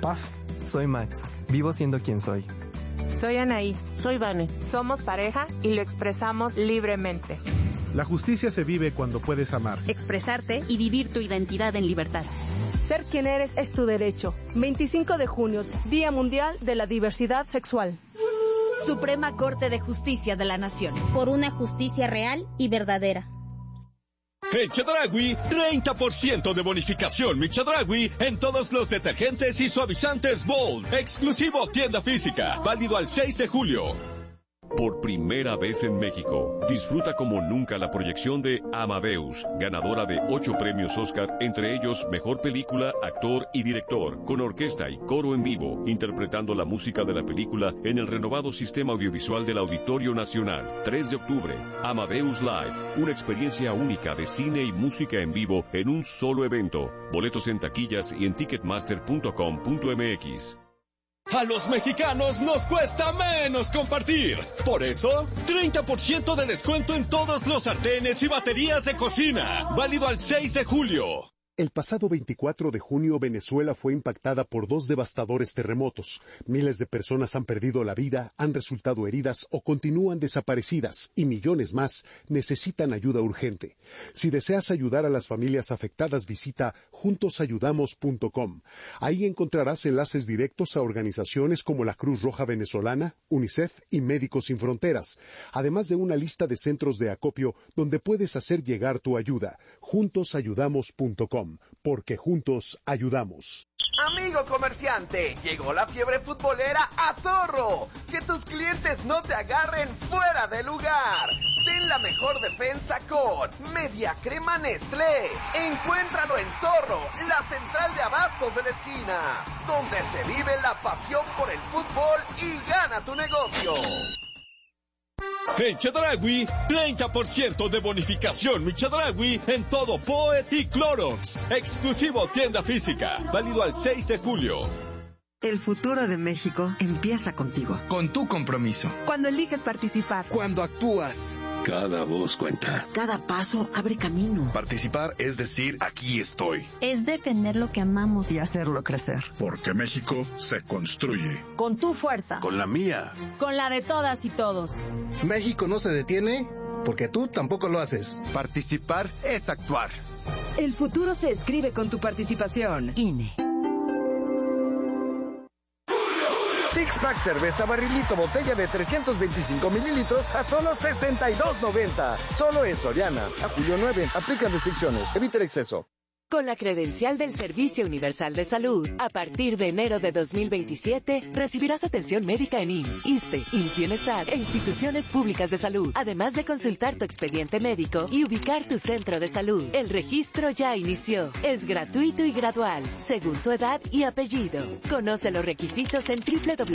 paz. Soy Max. Vivo siendo quien soy. Soy Anaí. Soy Vane. Somos pareja y lo expresamos libremente. La justicia se vive cuando puedes amar, expresarte y vivir tu identidad en libertad. Ser quien eres es tu derecho. 25 de junio, Día Mundial de la Diversidad Sexual. Suprema Corte de Justicia de la Nación. Por una justicia real y verdadera. En Chedraui, 30% de bonificación Mi Chedraui en todos los detergentes y suavizantes Bold. Exclusivo tienda física. Válido al 6 de julio. Por primera vez en México, disfruta como nunca la proyección de Amadeus, ganadora de 8 premios Oscar, entre ellos Mejor Película, Actor y Director, con orquesta y coro en vivo, interpretando la música de la película en el renovado sistema audiovisual del Auditorio Nacional. 3 de octubre, Amadeus Live, una experiencia única de cine y música en vivo en un solo evento. Boletos en taquillas y en ticketmaster.com.mx. A los mexicanos nos cuesta menos compartir. Por eso, 30% de descuento en todos los sartenes y baterías de cocina. Válido al 6 de julio. El pasado 24 de junio, Venezuela fue impactada por 2 devastadores terremotos. Miles de personas han perdido la vida, han resultado heridas o continúan desaparecidas, y millones más necesitan ayuda urgente. Si deseas ayudar a las familias afectadas, visita juntosayudamos.com. Ahí encontrarás enlaces directos a organizaciones como la Cruz Roja Venezolana, UNICEF y Médicos Sin Fronteras, además de una lista de centros de acopio donde puedes hacer llegar tu ayuda. Juntosayudamos.com. Porque juntos ayudamos. Amigo comerciante, llegó la fiebre futbolera a Zorro. Que tus clientes no te agarren fuera de lugar. Ten la mejor defensa con Media Crema Nestlé. Encuéntralo en Zorro, la central de abastos de la esquina, donde se vive la pasión por el fútbol y gana tu negocio. En Chedraui, 30% de bonificación Mi Chedraui en todo Poet y Clorox. Exclusivo tienda física. Válido al 6 de julio. El futuro de México empieza contigo. Con tu compromiso. Cuando eliges participar. Cuando actúas. Cada voz cuenta. Cada paso abre camino. Participar es decir, aquí estoy. Es defender lo que amamos y hacerlo crecer. Porque México se construye. Con tu fuerza. Con la mía. Con la de todas y todos. México no se detiene porque tú tampoco lo haces. Participar es actuar. El futuro se escribe con tu participación. INE. Six Pack Cerveza Barrilito Botella de 325 mililitros a solo $62.90. Solo en Soriana. A julio 9. Aplican restricciones. Evita el exceso. Con la credencial del Servicio Universal de Salud, a partir de enero de 2027, recibirás atención médica en IMSS, ISSSTE, IMSS Bienestar e instituciones públicas de salud, además de consultar tu expediente médico y ubicar tu centro de salud. El registro ya inició. Es gratuito y gradual, según tu edad y apellido. Conoce los requisitos en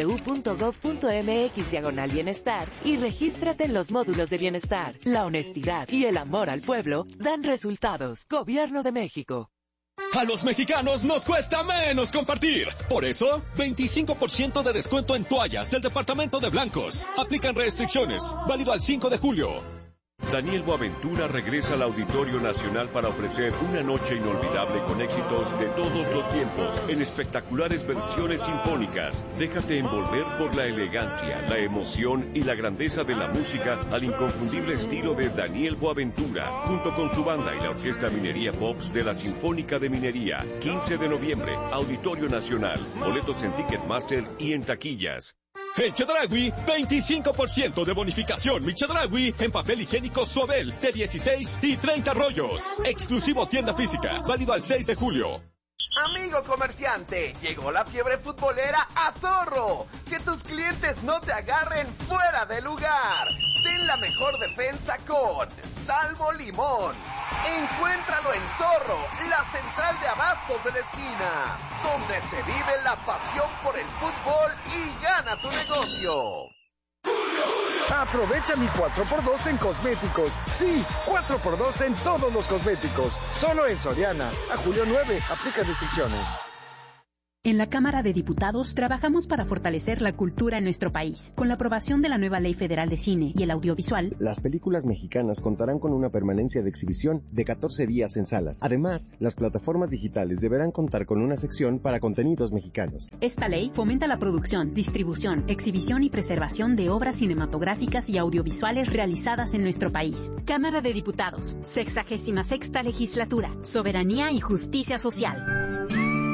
www.gov.mx/bienestar y regístrate en los módulos de bienestar. La honestidad y el amor al pueblo dan resultados. Gobierno de México. A los mexicanos nos cuesta menos compartir. Por eso, 25% de descuento en toallas del departamento de blancos. Aplican restricciones. Válido al 5 de julio. Daniel Boaventura regresa al Auditorio Nacional para ofrecer una noche inolvidable con éxitos de todos los tiempos en espectaculares versiones sinfónicas. Déjate envolver por la elegancia, la emoción y la grandeza de la música al inconfundible estilo de Daniel Boaventura, junto con su banda y la Orquesta Minería Pops de la Sinfónica de Minería. 15 de noviembre, Auditorio Nacional. Boletos en Ticketmaster y en taquillas. En Chedraui, 25% de bonificación Mi Chedraui en papel higiénico Suabel de 16 y 30 rollos. Exclusivo tienda física. Válido al 6 de julio. Amigo comerciante, llegó la fiebre futbolera a Zorro. Que tus clientes no te agarren fuera de lugar. Ten la mejor defensa con Salvo Limón. Encuéntralo en Zorro, la central de abastos de la esquina, donde se vive la pasión por el fútbol y gana tu negocio. Aprovecha mi 4x2 en cosméticos. Sí, 4x2 en todos los cosméticos. Solo en Soriana. A julio 9. Aplica restricciones. En la Cámara de Diputados trabajamos para fortalecer la cultura en nuestro país. Con la aprobación de la nueva Ley Federal de Cine y el Audiovisual, las películas mexicanas contarán con una permanencia de exhibición de 14 días en salas. Además, las plataformas digitales deberán contar con una sección para contenidos mexicanos. Esta ley fomenta la producción, distribución, exhibición y preservación de obras cinematográficas y audiovisuales realizadas en nuestro país. Cámara de Diputados, 66ª Legislatura, Soberanía y Justicia Social.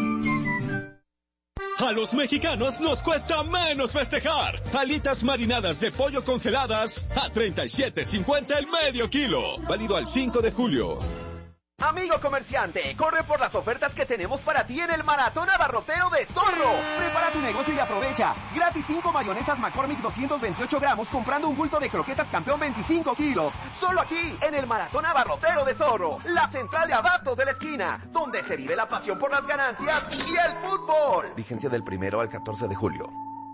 A los mexicanos nos cuesta menos festejar. Alitas marinadas de pollo congeladas a $37.50 el medio kilo. Válido al 5 de julio. Amigo comerciante, corre por las ofertas que tenemos para ti en el Maratón Abarrotero de Zorro. Prepara tu negocio y aprovecha. Gratis 5 mayonesas McCormick 228 gramos comprando un bulto de croquetas Campeón 25 kilos. Solo aquí, en el Maratón Abarrotero de Zorro. La central de abastos de la esquina, donde se vive la pasión por las ganancias y el fútbol. Vigencia del 1 al 14 de julio.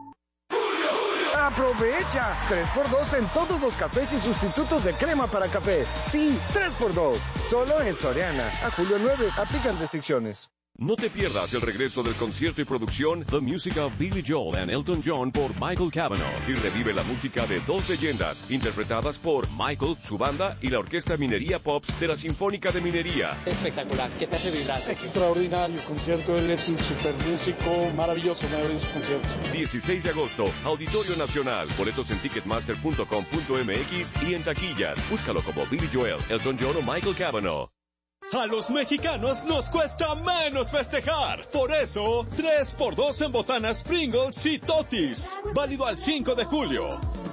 ¡Aprovecha! 3x2 en todos los cafés y sustitutos de crema para café. Sí, 3x2. Solo en Soriana. A julio 9. Aplican restricciones. No te pierdas el regreso del concierto y producción The Music of Billy Joel and Elton John por Michael Cavanaugh y revive la música de dos leyendas interpretadas por Michael, su banda y la Orquesta Minería Pops de la Sinfónica de Minería. Espectacular, que te hace vibrar. Extraordinario concierto, él es un super músico, maravilloso me abren sus conciertos. 16 de agosto, Auditorio Nacional, boletos en ticketmaster.com.mx y en taquillas. Búscalo como Billy Joel, Elton John o Michael Cavanaugh. A los mexicanos nos cuesta menos festejar. Por eso, 3x2 en botanas Pringles y Totis. Válido al 5 de julio.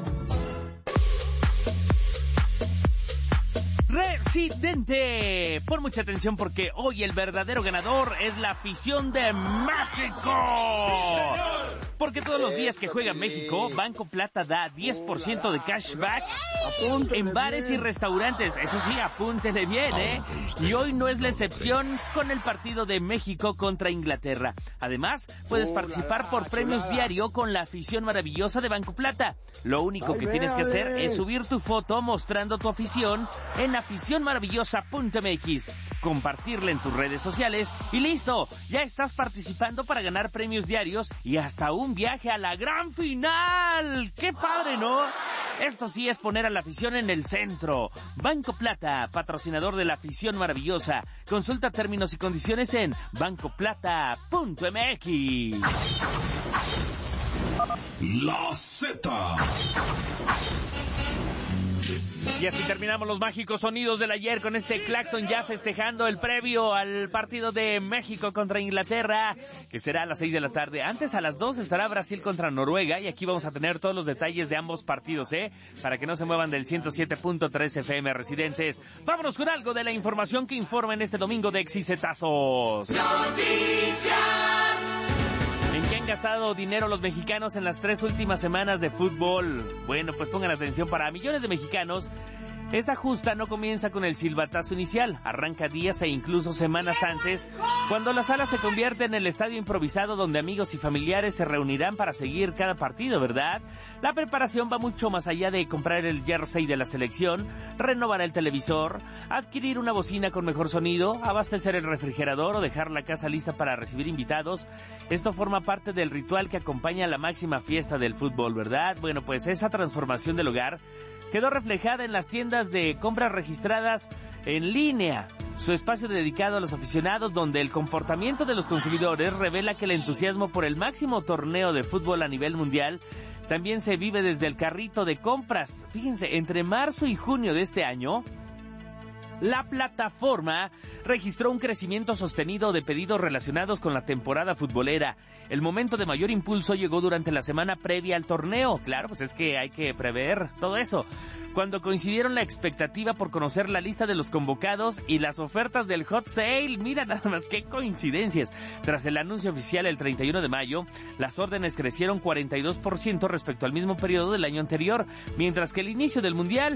Residente, pon mucha atención porque hoy el verdadero ganador es la afición de México. Porque todos los días que juega México, Banco Plata da 10% de cashback en bares y restaurantes. Eso sí, apúntele bien, ¿eh? Y hoy no es la excepción con el partido de México contra Inglaterra. Además, puedes participar por premios diario con la afición maravillosa de Banco Plata. Lo único que tienes que hacer es subir tu foto mostrando tu afición en aficionmaravillosa.mx, compartirla en tus redes sociales y listo, ya estás participando para ganar premios diarios y hasta un viaje a la gran final. ¡Qué padre!, ¿no? Esto sí es poner a la afición en el centro. Banco Plata, patrocinador de la afición maravillosa. Consulta términos y condiciones en bancoplata.mx. La Z. Y así terminamos los mágicos sonidos del ayer con este claxon ya festejando el previo al partido de México contra Inglaterra, que será a las 6 de la tarde. Antes, a las 2 estará Brasil contra Noruega y aquí vamos a tener todos los detalles de ambos partidos, para que no se muevan del 107.3 FM residentes. Vámonos con algo de la información que informa en este domingo de Exicetazos. Noticias. ¿En qué han gastado dinero los mexicanos en las 3 últimas semanas de fútbol? Bueno, pues pongan atención, para millones de mexicanos, esta justa no comienza con el silbatazo inicial, arranca días e incluso semanas antes, cuando la sala se convierte en el estadio improvisado donde amigos y familiares se reunirán para seguir cada partido, ¿verdad? La preparación va mucho más allá de comprar el jersey de la selección, renovar el televisor, adquirir una bocina con mejor sonido, abastecer el refrigerador o dejar la casa lista para recibir invitados. Esto forma parte del ritual que acompaña a la máxima fiesta del fútbol, ¿verdad? Bueno, pues esa transformación del hogar quedó reflejada en las tiendas de compras registradas en línea, su espacio dedicado a los aficionados, donde el comportamiento de los consumidores revela que el entusiasmo por el máximo torneo de fútbol a nivel mundial también se vive desde el carrito de compras. Fíjense, entre marzo y junio de este año, la plataforma registró un crecimiento sostenido de pedidos relacionados con la temporada futbolera. El momento de mayor impulso llegó durante la semana previa al torneo. Claro, pues es que hay que prever todo eso. Cuando coincidieron la expectativa por conocer la lista de los convocados y las ofertas del hot sale. Mira nada más qué coincidencias. Tras el anuncio oficial el 31 de mayo, las órdenes crecieron 42% respecto al mismo periodo del año anterior, mientras que el inicio del Mundial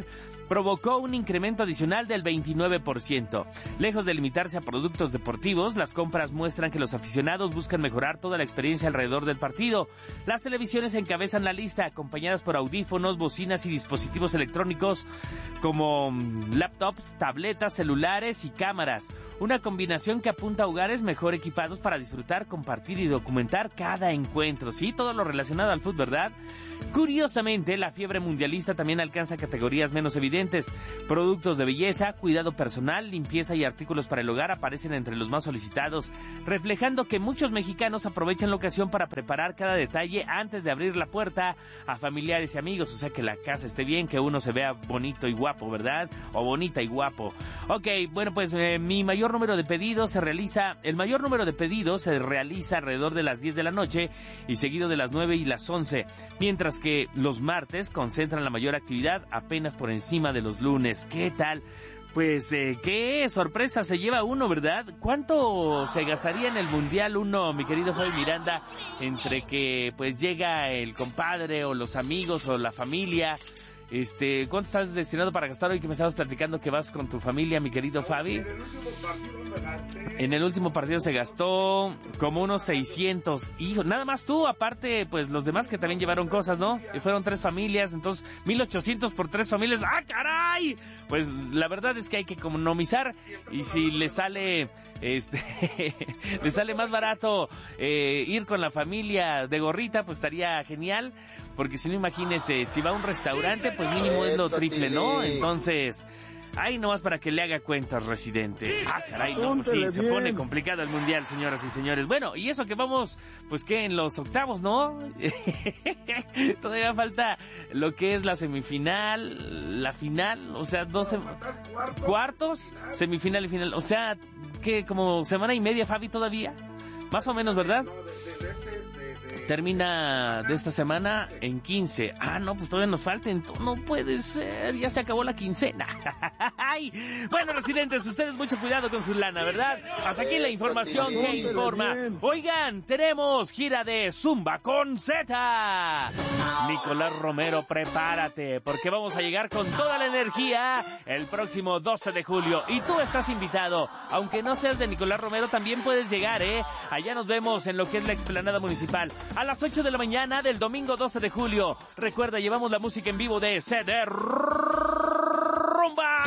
provocó un incremento adicional del 29%. Lejos de limitarse a productos deportivos, las compras muestran que los aficionados buscan mejorar toda la experiencia alrededor del partido. Las televisiones encabezan la lista, acompañadas por audífonos, bocinas y dispositivos electrónicos como laptops, tabletas, celulares y cámaras. Una combinación que apunta a hogares mejor equipados para disfrutar, compartir y documentar cada encuentro. Sí, todo lo relacionado al fútbol, ¿verdad? Curiosamente, la fiebre mundialista también alcanza categorías menos evidentes. Productos de belleza, cuidado personal, limpieza y artículos para el hogar aparecen entre los más solicitados, reflejando que muchos mexicanos aprovechan la ocasión para preparar cada detalle antes de abrir la puerta a familiares y amigos. O sea, que la casa esté bien, que uno se vea bonito y guapo, ¿verdad? O bonita y guapo. Ok, bueno, pues el mayor número de pedidos se realiza alrededor de las 10 de la noche y seguido de las 9 y las 11, mientras que los martes concentran la mayor actividad apenas por encima de los lunes. ¿Qué tal? Pues qué sorpresa se lleva uno, ¿verdad? ¿Cuánto se gastaría en el Mundial uno, mi querido Fabi Miranda, entre que pues llega el compadre o los amigos o la familia? ¿Cuánto estás destinado para gastar hoy que me estabas platicando que vas con tu familia, mi querido Fabi? En el último partido se gastó como unos 600. Hijo, nada más tú, aparte, pues los demás que también llevaron cosas, ¿no? Y fueron 3 familias, entonces 1,800 por 3 familias. ¡Ah, caray! Pues la verdad es que hay que economizar y si le sale, le sale más barato ir con la familia de gorrita, pues estaría genial. Porque si no, imagínese, si va a un restaurante, pues mínimo es lo triple, ¿no? Entonces, ay, nomás para que le haga cuentas, residente. Ah, caray, no, pues sí, se pone complicado el Mundial, señoras y señores. Bueno, y eso que vamos, pues que en los octavos, ¿no? Todavía falta lo que es la semifinal, la final, o sea, cuartos, semifinal y final. O sea, que como semana y media, Fabi, todavía. Más o menos, ¿verdad? Termina de esta semana en 15. Ah, no, pues todavía nos falta. No puede ser, ya se acabó la quincena. Bueno, residentes, ustedes mucho cuidado con su lana, ¿verdad? Hasta aquí la información que informa. Oigan, tenemos gira de Zumba con Z. Nicolás Romero, prepárate, porque vamos a llegar con toda la energía el próximo 12 de julio. Y tú estás invitado. Aunque no seas de Nicolás Romero, también puedes llegar, Allá nos vemos en lo que es la explanada municipal a las 8 de la mañana del domingo 12 de julio. Recuerda, llevamos la música en vivo de CD Rumba.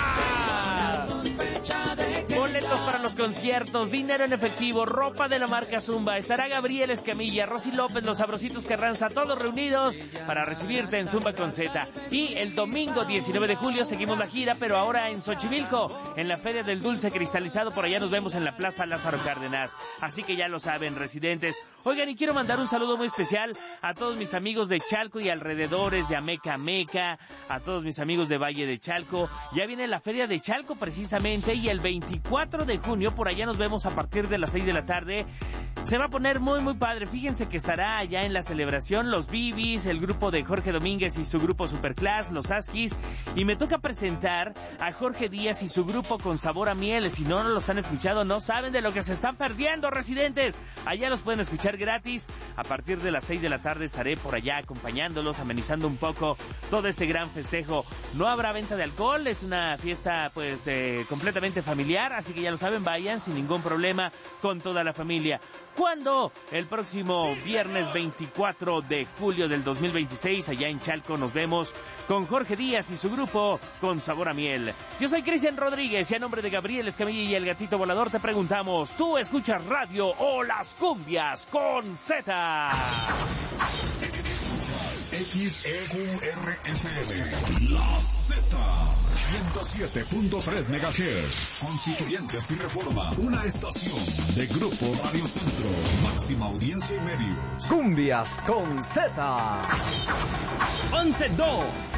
Boletos para los conciertos, dinero en efectivo, ropa de la marca Zumba. Estará Gabriel Escamilla, Rosy López, los Sabrositos Carranza, todos reunidos para recibirte en Zumba con Z. Y el domingo 19 de julio seguimos la gira, pero ahora en Xochimilco, en la Feria del Dulce Cristalizado. Por allá nos vemos en la Plaza Lázaro Cárdenas. Así que ya lo saben, residentes. Oigan, y quiero mandar un saludo muy especial a todos mis amigos de Chalco y alrededores, de Ameca Meca, a todos mis amigos de Valle de Chalco. Ya viene la Feria de Chalco precisamente, y el 24 de junio por allá nos vemos a partir de las 6 de la tarde. Se va a poner muy muy padre. Fíjense que estará allá en la celebración los Bibis, el grupo de Jorge Domínguez y su grupo Superclass, los Askis, y me toca presentar a Jorge Díaz y su grupo Con Sabor a Miel. Si no los han escuchado, no saben de lo que se están perdiendo, residentes. Allá los pueden escuchar gratis. A partir de las 6 de la tarde estaré por allá acompañándolos, amenizando un poco todo este gran festejo. No habrá venta de alcohol, es una fiesta pues completamente familiar, así que ya lo saben, vayan sin ningún problema con toda la familia. ¿Cuándo? El próximo viernes 24 de julio del 2026, allá en Chalco, nos vemos con Jorge Díaz y su grupo Con Sabor a Miel. Yo soy Cristian Rodríguez y a nombre de Gabriel Escamilla y el Gatito Volador te preguntamos, ¿tú escuchas radio o las cumbias con Z? XEQRFM, La Z, 107.3 MHz, Constituyentes y Reforma, una estación de Grupo Radio Centro, máxima audiencia y medios. Cumbias con Z. 11-2.